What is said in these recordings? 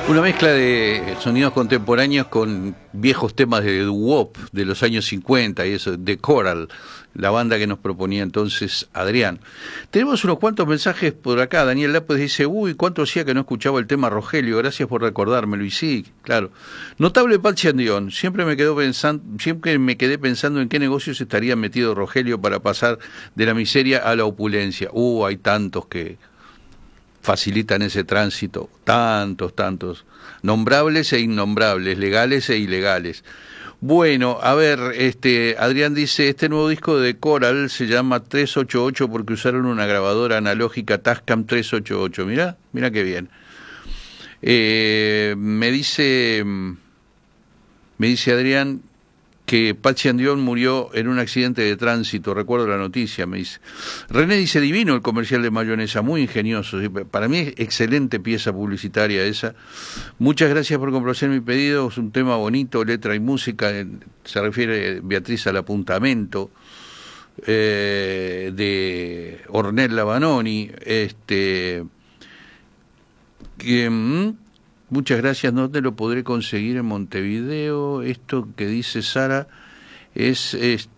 Una mezcla de sonidos contemporáneos con viejos temas de doo-wop de los años 50 y eso, de Coral, la banda que nos proponía entonces Adrián. Tenemos unos cuantos mensajes por acá. Daniel Lápez dice, uy, cuánto hacía que no escuchaba el tema Rogelio, gracias por recordármelo. Y sí, claro. Notable Patsy and the On. Siempre me quedé pensando en qué negocios estaría metido Rogelio para pasar de la miseria a la opulencia. Hay tantos que facilitan ese tránsito, tantos, nombrables e innombrables, legales e ilegales. Bueno, a ver, Adrián dice, este nuevo disco de Coral se llama 388 porque usaron una grabadora analógica Tascam 388, mirá qué bien. Me dice Adrián que Patsy and the On murió en un accidente de tránsito, recuerdo la noticia, me dice. René dice, divino el comercial de mayonesa, muy ingenioso, para mí es excelente pieza publicitaria esa. Muchas gracias por complacer mi pedido, es un tema bonito, letra y música, se refiere Beatriz al apuntamento, de Ornella Vanoni, muchas gracias, no te lo podré conseguir en Montevideo. Esto que dice Sara es,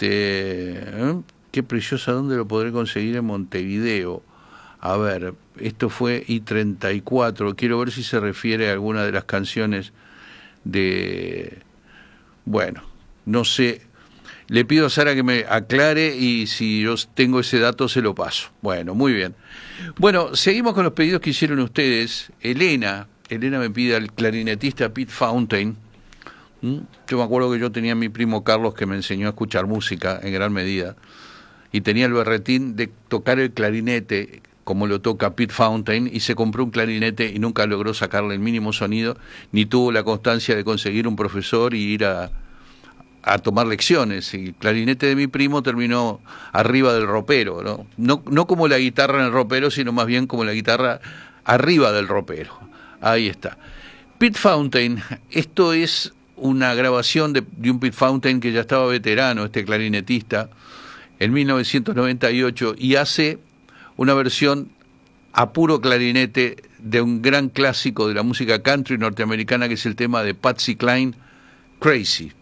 qué preciosa, ¿dónde lo podré conseguir en Montevideo? A ver, esto fue I-34, quiero ver si se refiere a alguna de las canciones de... Bueno, no sé, le pido a Sara que me aclare y si yo tengo ese dato se lo paso. Bueno, muy bien. Bueno, seguimos con los pedidos que hicieron ustedes. Elena me pide al clarinetista Pete Fountain. Yo me acuerdo que yo tenía a mi primo Carlos que me enseñó a escuchar música en gran medida y tenía el berretín de tocar el clarinete como lo toca Pete Fountain y se compró un clarinete y nunca logró sacarle el mínimo sonido ni tuvo la constancia de conseguir un profesor y ir a tomar lecciones. Y el clarinete de mi primo terminó arriba del ropero, no como la guitarra en el ropero, sino más bien como la guitarra arriba del ropero. Ahí está. Pete Fountain, esto es una grabación de un Pete Fountain que ya estaba veterano, este clarinetista, en 1998, y hace una versión a puro clarinete de un gran clásico de la música country norteamericana, que es el tema de Patsy Cline, Crazy.